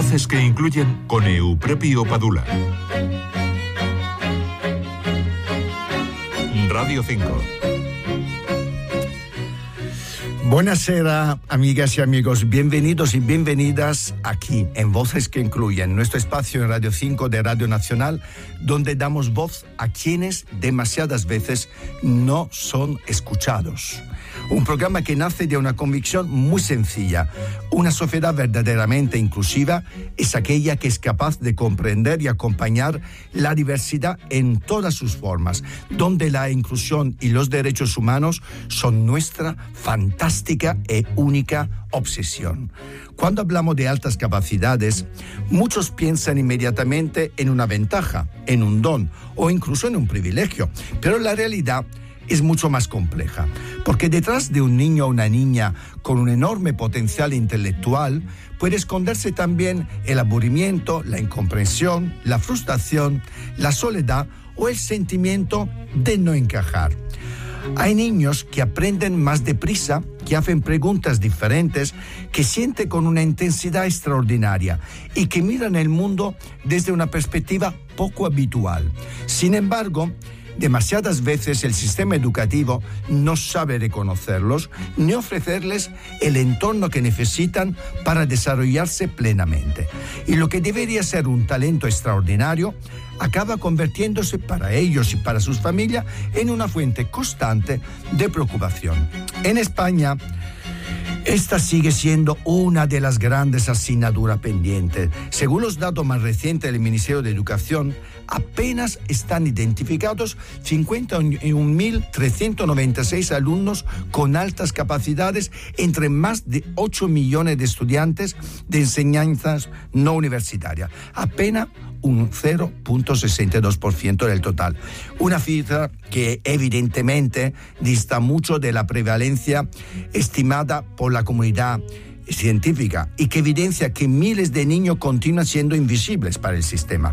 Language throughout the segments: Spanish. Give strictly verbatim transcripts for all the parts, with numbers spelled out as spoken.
Voces que incluyen con Euprepio Padula. Radio cinco. Buonasera, amigas y amigos. Bienvenidos y bienvenidas aquí en Voces que Incluyen, nuestro espacio en Radio cinco de Radio Nacional, donde damos voz a quienes demasiadas veces no son escuchados. Un programa que nace de una convicción muy sencilla. Una sociedad verdaderamente inclusiva es aquella que es capaz de comprender y acompañar la diversidad en todas sus formas, donde la inclusión y los derechos humanos son nuestra fantástica e única obsesión. Cuando hablamos de altas capacidades, muchos piensan inmediatamente en una ventaja, en un don o incluso en un privilegio, pero la realidad es mucho más compleja, porque detrás de un niño o una niña con un enorme potencial intelectual puede esconderse también el aburrimiento, la incomprensión, la frustración, la soledad o el sentimiento de no encajar. Hay niños que aprenden más deprisa, que hacen preguntas diferentes, que sienten con una intensidad extraordinaria y que miran el mundo desde una perspectiva poco habitual. Sin embargo, demasiadas veces el sistema educativo no sabe reconocerlos ni ofrecerles el entorno que necesitan para desarrollarse plenamente. Y lo que debería ser un talento extraordinario acaba convirtiéndose para ellos y para sus familias en una fuente constante de preocupación. En España, esta sigue siendo una de las grandes asignaturas pendientes. Según los datos más recientes del Ministerio de Educación, apenas están identificados cincuenta y un mil trescientos noventa y seis alumnos con altas capacidades entre más de ocho millones de estudiantes de enseñanzas no universitarias. Apenas un cero punto sesenta y dos por ciento del total. Una cifra que evidentemente dista mucho de la prevalencia estimada por la comunidad científica y que evidencia que miles de niños continúan siendo invisibles para el sistema.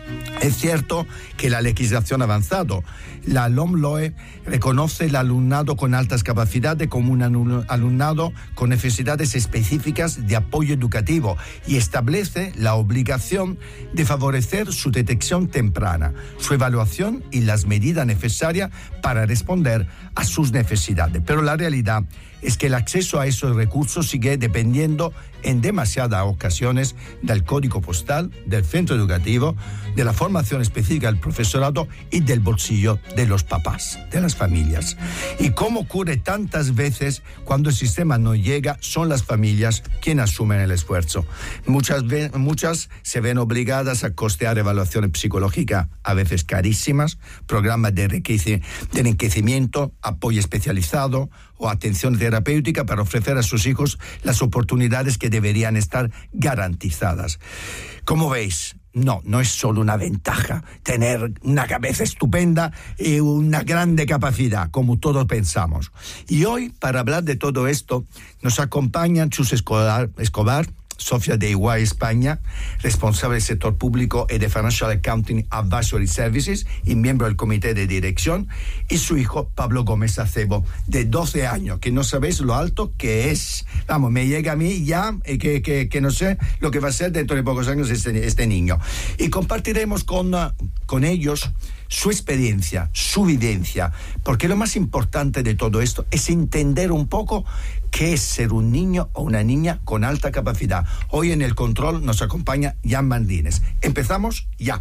Es cierto que la legislación ha avanzado. La LOMLOE reconoce el alumnado con altas capacidades como un alumnado con necesidades específicas de apoyo educativo y establece la obligación de favorecer su detección temprana, su evaluación y las medidas necesarias para responder a sus necesidades. Pero la realidad es que el acceso a esos recursos sigue dependiendo en demasiadas ocasiones del código postal, del centro educativo, de la formación específica del profesorado y del bolsillo de los papás, de las familias. Y como ocurre tantas veces, cuando el sistema no llega, son las familias quienes asumen el esfuerzo. Muchas, ve- muchas se ven obligadas a costear evaluaciones psicológicas, a veces carísimas, programas de, enriqueci- de enriquecimiento, apoyo especializado o atención terapéutica para ofrecer a sus hijos las oportunidades que deberían estar garantizadas. Como veis, no, no es solo una ventaja tener una cabeza estupenda y una grande capacidad, como todos pensamos. Y hoy, para hablar de todo esto, nos acompañan Chus Escobar, Escobar Sofía de Iguay España, responsable del sector público y de Financial Accounting Advisory Services y miembro del comité de dirección, y su hijo Pablo Gómez Acebo, de doce años, que no sabéis lo alto que es. Vamos, me llega a mí ya eh, que, que, que no sé lo que va a ser dentro de pocos años este, este niño. Y compartiremos con, uh, con ellos su experiencia, su vivencia, porque lo más importante de todo esto es entender un poco qué es ser un niño o una niña con alta capacidad. Hoy en el control nos acompaña Jan Martínez. Empezamos ya.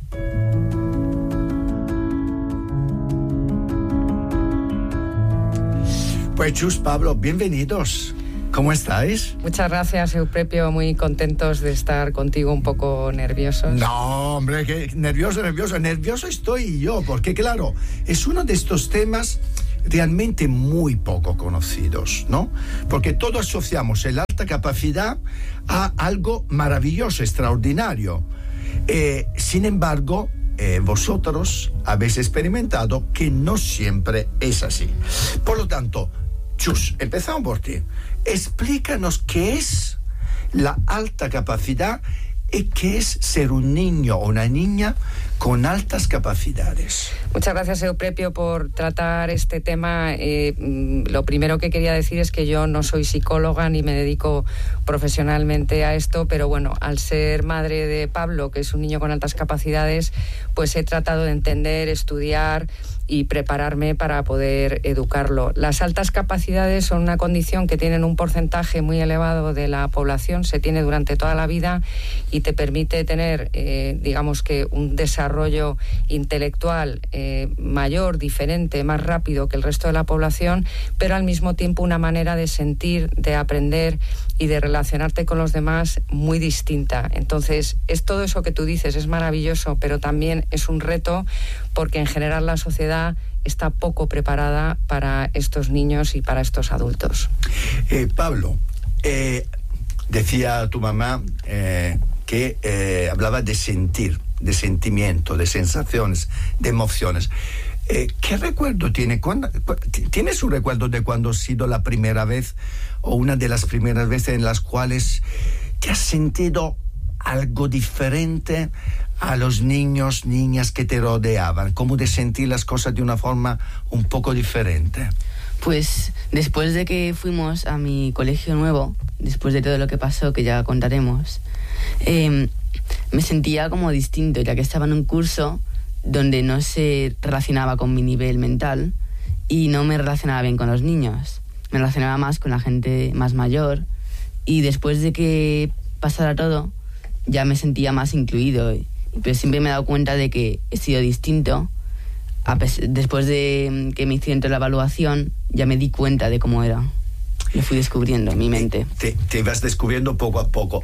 Pues Chus, Pablo, bienvenidos. ¿Cómo estáis? Muchas gracias, Euprepio. Muy contentos de estar contigo, un poco nerviosos. No, hombre, que nervioso, nervioso. Nervioso estoy yo, porque claro, es uno de estos temas realmente muy poco conocidos, ¿no? Porque todos asociamos el alta capacidad a algo maravilloso, extraordinario. Eh, sin embargo, eh, vosotros habéis experimentado que no siempre es así. Por lo tanto, Chus, empezamos por ti. Explícanos qué es la alta capacidad y qué es ser un niño o una niña con altas capacidades. Muchas gracias, Euprepio, por tratar este tema. Eh, lo primero que quería decir es que yo no soy psicóloga ni me dedico profesionalmente a esto, pero bueno, al ser madre de Pablo, que es un niño con altas capacidades, pues he tratado de entender, estudiar y prepararme para poder educarlo. Las altas capacidades son una condición que tienen un porcentaje muy elevado de la población, se tiene durante toda la vida y te permite tener, eh, digamos que un desarrollo intelectual eh, mayor, diferente, más rápido que el resto de la población, pero al mismo tiempo una manera de sentir, de aprender y de relacionarte con los demás muy distinta. Entonces, es todo eso que tú dices, es maravilloso, pero también es un reto porque en general la sociedad está poco preparada para estos niños y para estos adultos. Eh, Pablo, eh, decía tu mamá eh, que eh, hablaba de sentir, de sentimiento, de sensaciones, de emociones. Eh, ¿Qué recuerdo tiene? ¿Cuándo, ¿Tienes un recuerdo de cuando ha sido la primera vez o una de las primeras veces en las cuales te has sentido algo diferente a los niños, niñas que te rodeaban? ¿Cómo de sentir las cosas de una forma un poco diferente? Pues después de que fuimos a mi colegio nuevo, después de todo lo que pasó, que ya contaremos, eh, me sentía como distinto, ya que estaba en un curso donde no se relacionaba con mi nivel mental y no me relacionaba bien con los niños. Me relacionaba más con la gente más mayor y después de que pasara todo ya me sentía más incluido. Pero siempre me he dado cuenta de que he sido distinto. A pesar, después de que me hicieron toda la evaluación ya me di cuenta de cómo era. Lo fui descubriendo en mi mente. Te, te vas descubriendo poco a poco.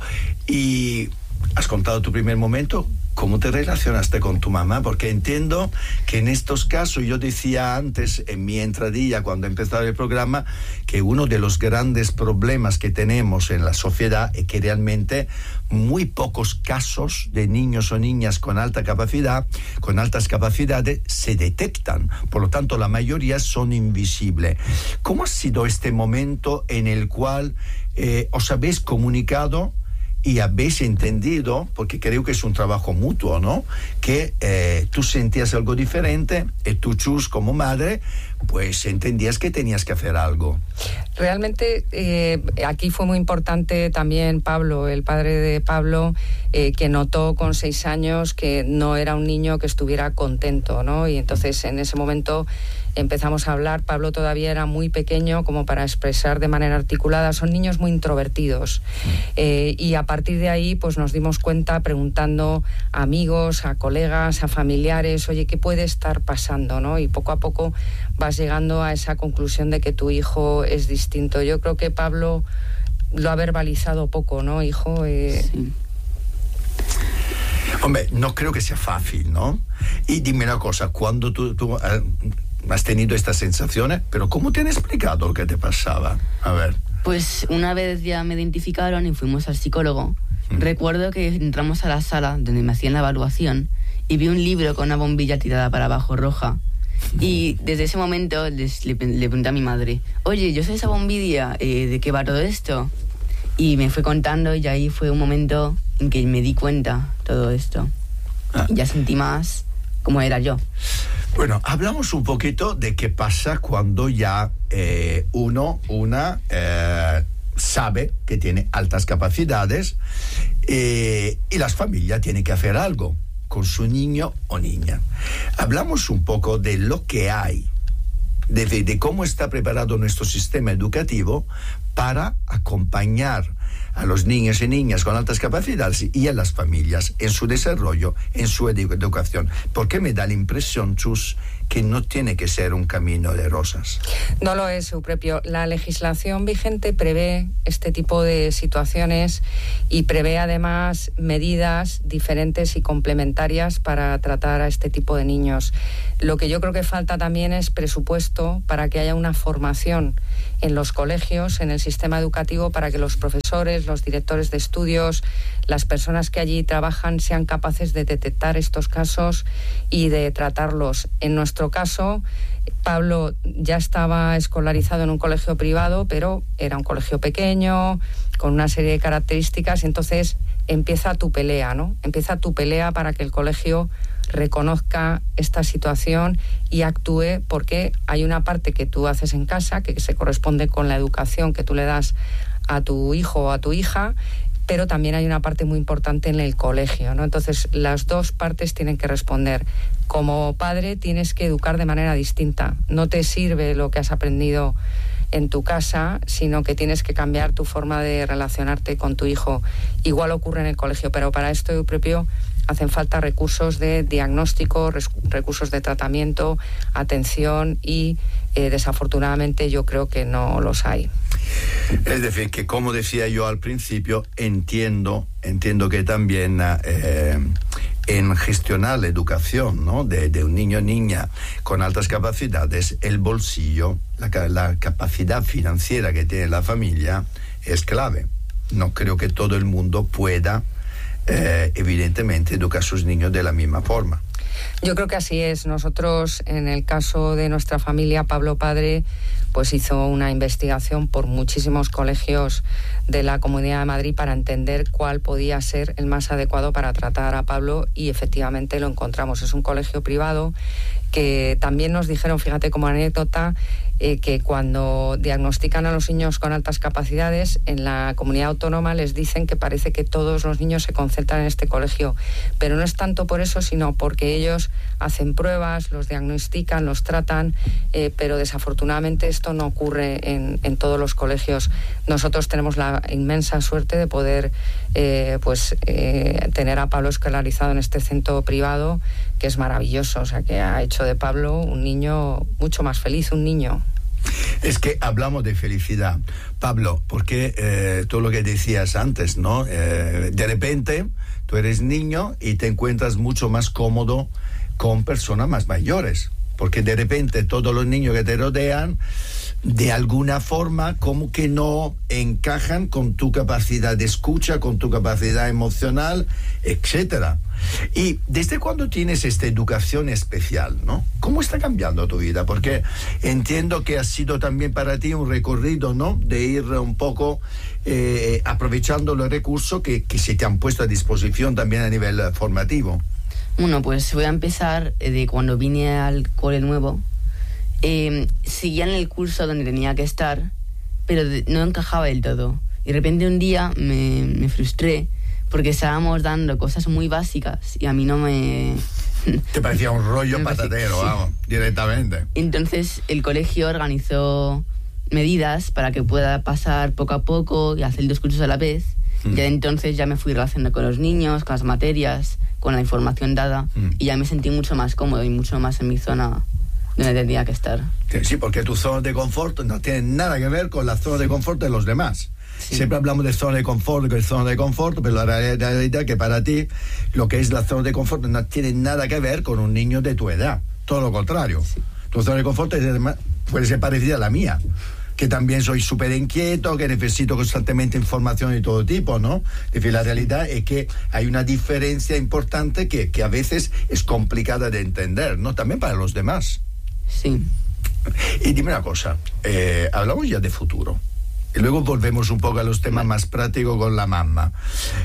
Y has contado tu primer momento. ¿Cómo te relacionaste con tu mamá? Porque entiendo que en estos casos, yo decía antes en mi entradilla cuando empezaba el programa, que uno de los grandes problemas que tenemos en la sociedad es que realmente muy pocos casos de niños o niñas con alta capacidad, con altas capacidades, se detectan. Por lo tanto, la mayoría son invisibles. ¿Cómo ha sido este momento en el cual eh, os habéis comunicado y habéis entendido, porque creo que es un trabajo mutuo, ¿no? Que eh, tú sentías algo diferente y tú, Chus, como madre, pues entendías que tenías que hacer algo. Realmente eh, aquí fue muy importante también Pablo, el padre de Pablo, eh, que notó con seis años que no era un niño que estuviera contento, ¿no? Y entonces en ese momento empezamos a hablar. Pablo todavía era muy pequeño como para expresar de manera articulada. Son niños muy introvertidos. Eh, y a partir de ahí pues nos dimos cuenta preguntando a amigos, a colegas, a familiares, oye, ¿qué puede estar pasando, ¿no? Y poco a poco vas llegando a esa conclusión de que tu hijo es distinto. Yo creo que Pablo lo ha verbalizado poco, ¿no, hijo? Eh... Sí. Hombre, no creo que sea fácil, ¿no? Y dime una cosa, cuando tú, tú eh, has tenido estas sensaciones, pero ¿cómo te han explicado lo que te pasaba? A ver. Pues una vez ya me identificaron y fuimos al psicólogo. Mm. Recuerdo que entramos a la sala donde me hacían la evaluación y vi un libro con una bombilla tirada para abajo roja. Y desde ese momento les, le, le pregunté a mi madre, oye, yo soy esa bombilla, eh, ¿de qué va todo esto? Y me fue contando y ahí fue un momento en que me di cuenta todo esto. Ah. Y ya sentí más cómo era yo. Bueno, hablamos un poquito de qué pasa cuando ya eh, uno, una, eh, sabe que tiene altas capacidades eh, y las familias tienen que hacer algo con su niño o niña. Hablamos un poco de lo que hay, de, de cómo está preparado nuestro sistema educativo para acompañar a los niños y niñas con altas capacidades y a las familias en su desarrollo, en su edu- educación. Porque me da la impresión, Chus, que no tiene que ser un camino de rosas. No lo es, Euprepio. La legislación vigente prevé este tipo de situaciones y prevé además medidas diferentes y complementarias para tratar a este tipo de niños. Lo que yo creo que falta también es presupuesto para que haya una formación en los colegios, en el sistema educativo, para que los profesores, los directores de estudios, las personas que allí trabajan sean capaces de detectar estos casos y de tratarlos. En nuestro caso, Pablo ya estaba escolarizado en un colegio privado, pero era un colegio pequeño, con una serie de características, entonces empieza tu pelea, ¿no? Empieza tu pelea para que el colegio reconozca esta situación y actúe, porque hay una parte que tú haces en casa, que se corresponde con la educación que tú le das a tu hijo o a tu hija, pero también hay una parte muy importante en el colegio, ¿no? Entonces, las dos partes tienen que responder. Como padre tienes que educar de manera distinta. No te sirve lo que has aprendido en tu casa, sino que tienes que cambiar tu forma de relacionarte con tu hijo. Igual ocurre en el colegio, pero para esto propio hacen falta recursos de diagnóstico, recursos de tratamiento, atención y eh, desafortunadamente yo creo que no los hay. Es decir, que como decía yo al principio, entiendo, entiendo que también eh, en gestionar la educación, ¿no?, de, de un niño o niña con altas capacidades, el bolsillo, la, la capacidad financiera que tiene la familia es clave. No creo que todo el mundo pueda, eh, evidentemente, educar a sus niños de la misma forma. Yo creo que así es. Nosotros, en el caso de nuestra familia, Pablo padre, pues hizo una investigación por muchísimos colegios de la Comunidad de Madrid para entender cuál podía ser el más adecuado para tratar a Pablo, y efectivamente lo encontramos. Es un colegio privado que también nos dijeron, fíjate como anécdota, eh, que cuando diagnostican a los niños con altas capacidades, en la comunidad autónoma les dicen que parece que todos los niños se concentran en este colegio, pero no es tanto por eso, sino porque ellos hacen pruebas, los diagnostican, los tratan, eh, pero desafortunadamente esto no ocurre en, en todos los colegios. Nosotros tenemos la inmensa suerte de poder eh, pues eh, tener a Pablo escolarizado en este centro privado, que es maravilloso, o sea, que ha hecho de Pablo un niño mucho más feliz, un niño. Es que hablamos de felicidad, Pablo, porque eh, tú lo que decías antes, ¿no? Eh, de repente tú eres niño y te encuentras mucho más cómodo con personas más mayores, porque de repente todos los niños que te rodean, de alguna forma, como que no encajan con tu capacidad de escucha, con tu capacidad emocional, etcétera. Y ¿desde cuándo tienes esta educación especial, no? ¿Cómo está cambiando tu vida? Porque entiendo que ha sido también para ti un recorrido, ¿no?, de ir un poco eh, aprovechando los recursos que, que se te han puesto a disposición también a nivel formativo. Bueno, pues voy a empezar de cuando vine al cole nuevo. Eh, seguía en el curso donde tenía que estar, pero de, no encajaba del todo. Y de repente un día me, me frustré porque estábamos dando cosas muy básicas y a mí no me... Te parecía un rollo me patatero, parecía, vamos, sí. directamente. Entonces el colegio organizó medidas para que pueda pasar poco a poco y hacer dos cursos a la vez. Mm. Ya entonces ya me fui relacionando con los niños, con las materias, con la información dada, mm. y ya me sentí mucho más cómodo y mucho más en mi zona donde tendría que estar. Sí, porque tu zona de confort no tiene nada que ver con la zona de confort de los demás. Sí. Siempre hablamos de zona de confort, de zona de confort, pero la realidad es que para ti lo que es la zona de confort no tiene nada que ver con un niño de tu edad. Todo lo contrario. Sí. Tu zona de confort es, puede ser parecida a la mía, que también soy súper inquieto, que necesito constantemente información de todo tipo, ¿no? Es decir, la realidad es que hay una diferencia importante que, que a veces es complicada de entender, ¿no? También para los demás. Sí. Y dime una cosa, eh, hablamos ya de futuro. Y luego volvemos un poco a los temas más prácticos con la mamá.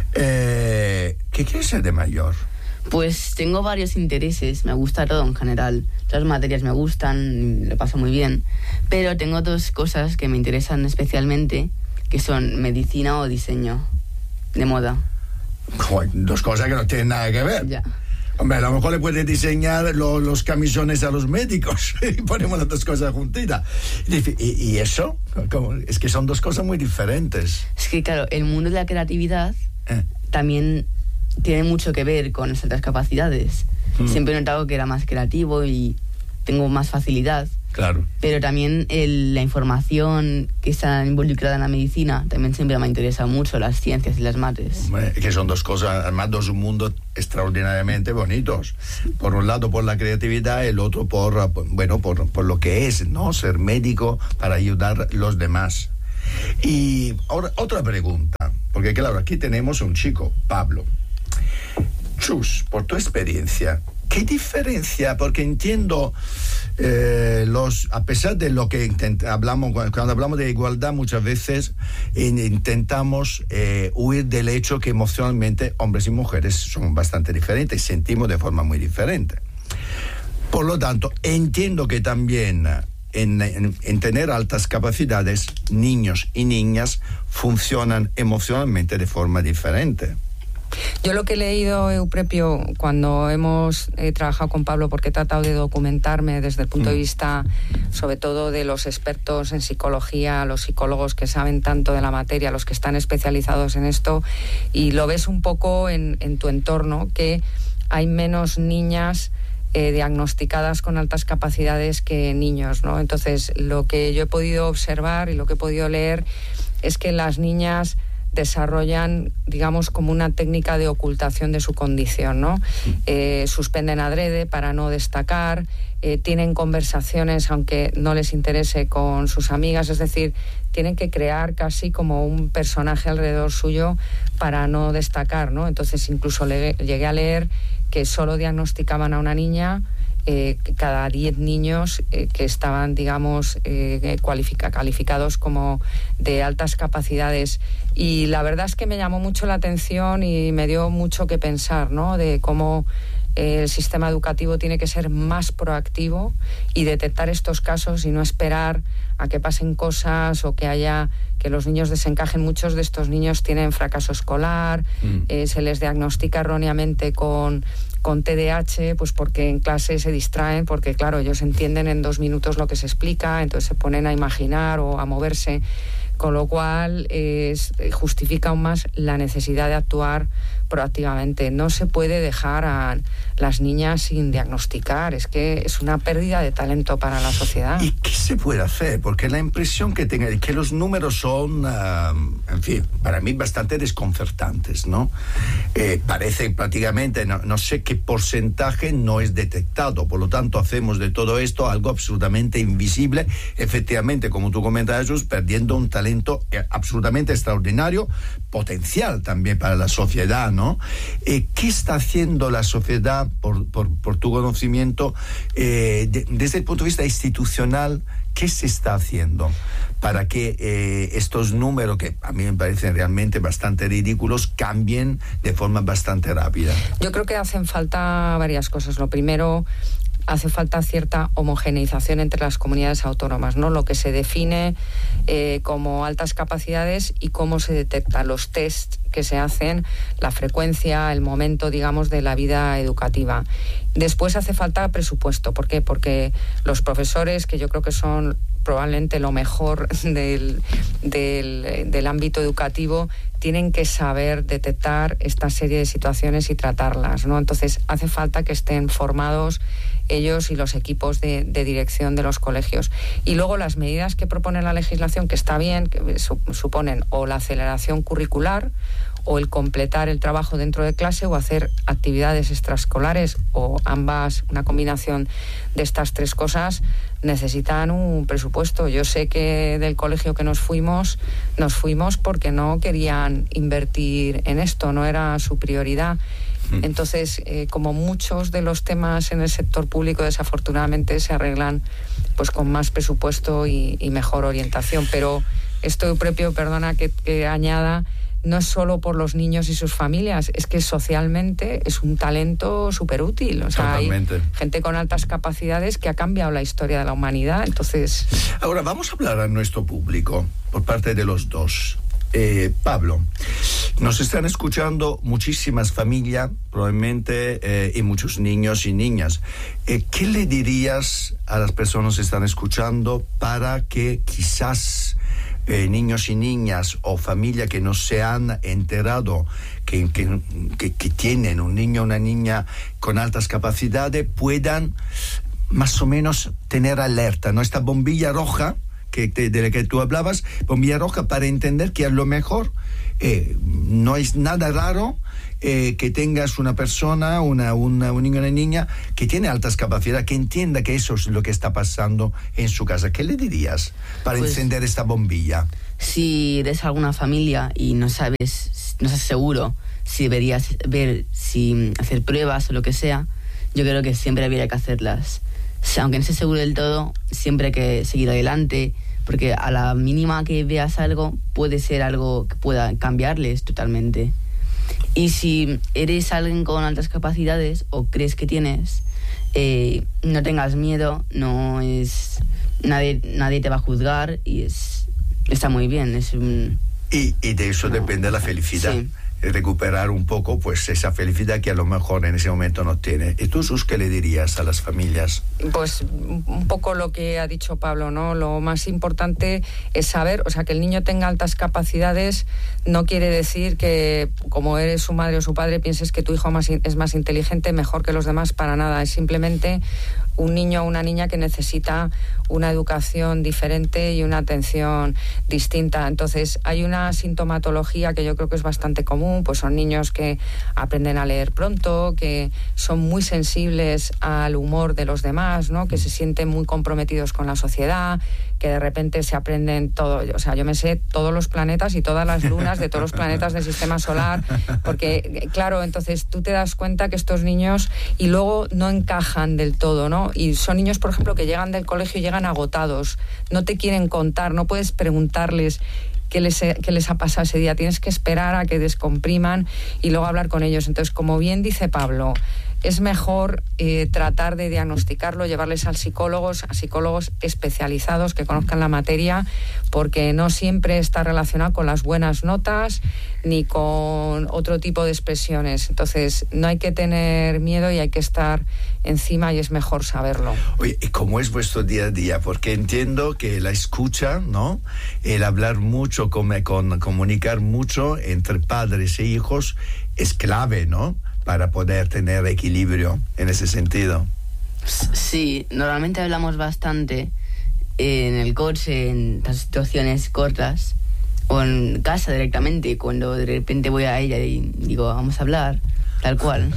Eh, ¿Qué quieres ser de mayor? Pues tengo varios intereses, me gusta todo en general. Todas las materias me gustan, lo paso muy bien. Pero tengo dos cosas que me interesan especialmente, que son medicina o diseño de moda. Joder, dos cosas que no tienen nada que ver. Ya. Hombre, a lo mejor le puedes diseñar lo, los camisones a los médicos y ponemos las dos cosas juntitas. Y, y eso, ¿cómo? Es que son dos cosas muy diferentes. Es que, claro, el mundo de la creatividad eh. también tiene mucho que ver con las altas capacidades. Mm. Siempre he notado que era más creativo y tengo más facilidad. Claro. Pero también el, la información que está involucrada en la medicina también siempre me interesa mucho, las ciencias y las mates. Hombre, que son dos cosas, además dos mundos extraordinariamente bonitos. Por un lado por la creatividad, el otro por, bueno, por, por lo que es, ¿no? Ser médico para ayudar a los demás. Y ahora, otra pregunta, porque claro, aquí tenemos un chico, Pablo. Chus, por tu experiencia, ¿qué diferencia? Porque entiendo, eh, los, a pesar de lo que intent, hablamos, cuando hablamos de igualdad, muchas veces in, intentamos eh, huir del hecho que emocionalmente hombres y mujeres son bastante diferentes, sentimos de forma muy diferente. Por lo tanto, entiendo que también en, en, en tener altas capacidades, niños y niñas funcionan emocionalmente de forma diferente. Yo lo que he leído, Euprepio, cuando hemos eh, trabajado con Pablo, porque he tratado de documentarme desde el punto mm. de vista, sobre todo, de los expertos en psicología, los psicólogos que saben tanto de la materia, los que están especializados en esto, y lo ves un poco en, en tu entorno, que hay menos niñas eh, diagnosticadas con altas capacidades que niños, ¿no? Entonces, lo que yo he podido observar y lo que he podido leer es que las niñas desarrollan, digamos, como una técnica de ocultación de su condición, ¿no? Eh, suspenden adrede para no destacar, eh, tienen conversaciones aunque no les interese con sus amigas, es decir, tienen que crear casi como un personaje alrededor suyo para no destacar, ¿no? Entonces incluso le, llegué a leer que solo diagnosticaban a una niña Eh, cada diez niños eh, que estaban, digamos, eh, cualifica, calificados como de altas capacidades. Y la verdad es que me llamó mucho la atención y me dio mucho que pensar, ¿no? De cómo eh, el sistema educativo tiene que ser más proactivo y detectar estos casos y no esperar a que pasen cosas o que haya que los niños desencajen. Muchos de estos niños tienen fracaso escolar, mm. eh, se les diagnostica erróneamente con con T D A H, pues porque en clase se distraen, porque claro, ellos entienden en dos minutos lo que se explica, entonces se ponen a imaginar o a moverse, con lo cual eh, justifica aún más la necesidad de actuar proactivamente. No se puede dejar a las niñas sin diagnosticar, es que es una pérdida de talento para la sociedad. ¿Y qué se puede hacer? Porque la impresión que tengo es que los números son, uh, en fin, para mí bastante desconcertantes, ¿no? Eh, parece prácticamente, no, no sé qué porcentaje no es detectado, por lo tanto hacemos de todo esto algo absolutamente invisible, efectivamente, como tú comentas, Jesús, perdiendo un talento absolutamente extraordinario, potencial también para la sociedad, ¿no? Eh, ¿Qué está haciendo la sociedad, por, por, por tu conocimiento, eh, de, desde el punto de vista institucional? ¿Qué se está haciendo para que eh, estos números, que a mí me parecen realmente bastante ridículos, cambien de forma bastante rápida? Yo creo que hacen falta varias cosas. Lo primero, hace falta cierta homogeneización entre las comunidades autónomas, ¿no? Lo que se define eh, como altas capacidades y cómo se detecta, los tests que se hacen, la frecuencia, el momento, digamos, de la vida educativa. Después hace falta presupuesto. ¿Por qué? Porque los profesores, que yo creo que son probablemente lo mejor del, del, del ámbito educativo, tienen que saber detectar esta serie de situaciones y tratarlas, ¿no? Entonces hace falta que estén formados ellos y los equipos de, de dirección de los colegios. Y luego las medidas que propone la legislación, que está bien, que suponen o la aceleración curricular o el completar el trabajo dentro de clase o hacer actividades extraescolares o ambas, una combinación de estas tres cosas, necesitan un presupuesto. Yo sé que del colegio que nos fuimos, nos fuimos porque no querían invertir en esto, no era su prioridad. Entonces, eh, como muchos de los temas en el sector público, desafortunadamente se arreglan pues con más presupuesto y, y mejor orientación. Pero esto propio, perdona que, que añada, no es solo por los niños y sus familias, es que socialmente es un talento súper útil. O sea, Totalmente. Hay gente con altas capacidades que ha cambiado la historia de la humanidad. Entonces, ahora vamos a hablar a nuestro público por parte de los dos. Eh, Pablo, nos están escuchando muchísimas familias, probablemente, eh, y muchos niños y niñas. Eh, ¿Qué le dirías a las personas que están escuchando para que quizás eh, niños y niñas o familias que no se han enterado que, que, que, que tienen un niño o una niña con altas capacidades puedan más o menos tener alerta, ¿no? Esta bombilla roja que, de, de la que tú hablabas, bombilla roja para entender que a lo mejor eh, no es nada raro eh, que tengas una persona, una, una, un niño o una niña que tiene altas capacidades, que entienda que eso es lo que está pasando en su casa. ¿Qué le dirías para pues, encender esta bombilla? Si eres alguna familia y no sabes, no estás seguro si deberías ver, si hacer pruebas o lo que sea, yo creo que siempre habría que hacerlas. Aunque no esté seguro del todo, siempre hay que seguir adelante, porque a la mínima que veas algo, puede ser algo que pueda cambiarles totalmente. Y si eres alguien con altas capacidades o crees que tienes, eh, no tengas miedo, no es nadie nadie te va a juzgar y es está muy bien. Es un, y, y de eso no, depende la felicidad. Sí. Recuperar un poco pues esa felicidad que a lo mejor en ese momento no tiene. ¿Y tú, Sus, qué le dirías a las familias? Pues un poco lo que ha dicho Pablo, ¿no? Lo más importante es saber, o sea, que el niño tenga altas capacidades no quiere decir que como eres su madre o su padre pienses que tu hijo más, es más inteligente, mejor que los demás, para nada. Es simplemente un niño o una niña que necesita una educación diferente y una atención distinta. Entonces, hay una sintomatología que yo creo que es bastante común, pues son niños que aprenden a leer pronto, que son muy sensibles al humor de los demás, ¿no? Que se sienten muy comprometidos con la sociedad, que de repente se aprenden todo, o sea, yo me sé todos los planetas y todas las lunas de todos los planetas del sistema solar, porque, claro, entonces tú te das cuenta que estos niños y luego no encajan del todo, ¿no? Y son niños, por ejemplo, que llegan del colegio y llegan agotados, no te quieren contar, no puedes preguntarles qué les, qué les ha pasado ese día, tienes que esperar a que descompriman y luego hablar con ellos. Entonces, como bien dice Pablo, es mejor eh, tratar de diagnosticarlo, llevarles al psicólogos, a psicólogos especializados que conozcan la materia, porque no siempre está relacionado con las buenas notas ni con otro tipo de expresiones. Entonces, no hay que tener miedo y hay que estar encima y es mejor saberlo. Oye, ¿y cómo es vuestro día a día? Porque entiendo que la escucha, ¿no? El hablar mucho, con, con comunicar mucho entre padres e hijos es clave, ¿no? Para poder tener equilibrio en ese sentido. Sí, normalmente hablamos bastante en el coche, en estas situaciones cortas, o en casa directamente, cuando de repente voy a ella y digo, vamos a hablar, tal cual.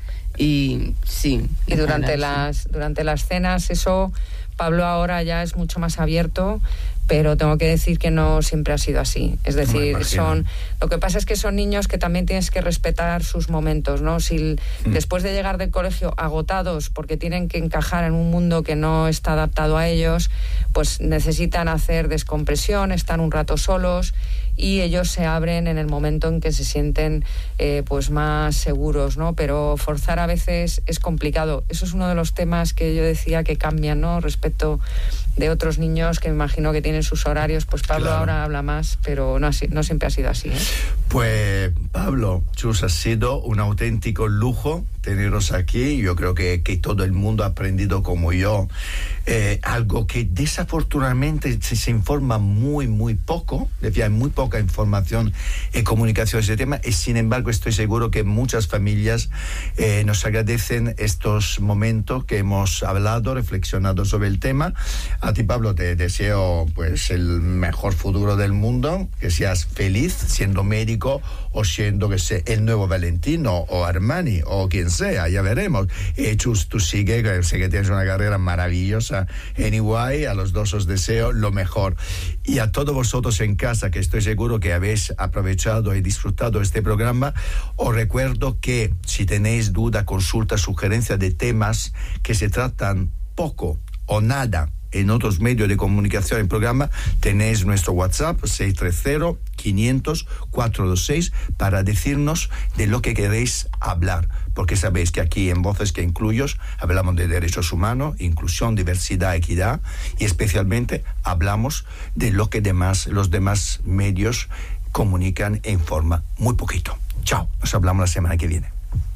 Y sí. Y durante las, durante las cenas, eso, Pablo ahora ya es mucho más abierto, pero tengo que decir que no siempre ha sido así. Es decir, son lo que pasa es que son niños que también tienes que respetar sus momentos, ¿no? Si mm. después de llegar del colegio agotados porque tienen que encajar en un mundo que no está adaptado a ellos, pues necesitan hacer descompresión, están un rato solos y ellos se abren en el momento en que se sienten eh, pues más seguros, ¿no? Pero forzar a veces es complicado. Eso es uno de los temas que yo decía que cambian, ¿no? Respecto de otros niños que me imagino que tienen sus horarios, pues Pablo claro. ahora habla más, pero no, no siempre ha sido así, ¿eh? Pues Pablo, Chus, ha sido un auténtico lujo teneros aquí. Yo creo que, que todo el mundo ha aprendido como yo eh, algo que desafortunadamente se, se informa muy, muy poco, hay muy poca información y comunicación de ese tema, y sin embargo estoy seguro que muchas familias eh, nos agradecen estos momentos que hemos hablado, reflexionado sobre el tema. A ti, Pablo, te deseo pues el mejor futuro del mundo, que seas feliz siendo médico o siendo que sé, el nuevo Valentino o Armani o quien sea, ya veremos. Y Chus, tú sigue, que sé que tienes una carrera maravillosa. Anyway, a los dos os deseo lo mejor. Y a todos vosotros en casa, que estoy seguro que habéis aprovechado y disfrutado este programa, os recuerdo que si tenéis duda, consulta, sugerencia de temas que se tratan poco o nada en otros medios de comunicación en programa, tenéis nuestro WhatsApp seis tres cero, quinientos, cuatrocientos veintiséis para decirnos de lo que queréis hablar, porque sabéis que aquí en Voces que Incluyo hablamos de derechos humanos, inclusión, diversidad, equidad, y especialmente hablamos de lo que demás, los demás medios comunican en forma muy poquito. Chao, nos hablamos la semana que viene.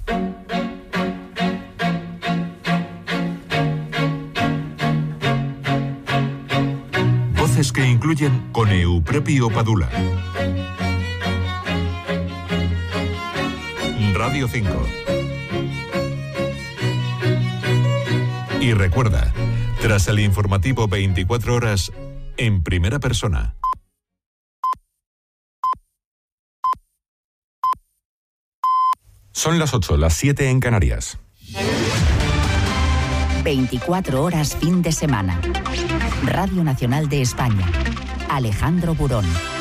Voces que Incluyen con Euprepio Padula. Radio cinco. Y recuerda, tras el informativo veinticuatro horas, en primera persona. Son las ocho, las siete en Canarias. veinticuatro horas fin de semana. Radio Nacional de España. Alejandro Burón.